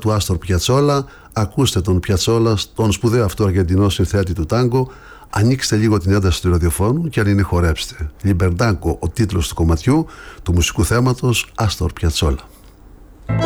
του Άστορ Πιατσόλα. Ακούστε τον Πιατσόλα, τον σπουδαίο αυτό Αργεντινό συνθέτη του τάγκο. Ανοίξτε λίγο την ένταση του ραδιοφώνου και αν είναι χορέψτε. Λιμπερντάνκο, ο τίτλος του κομματιού του μουσικού θέματος Άστορ Πιατσόλα.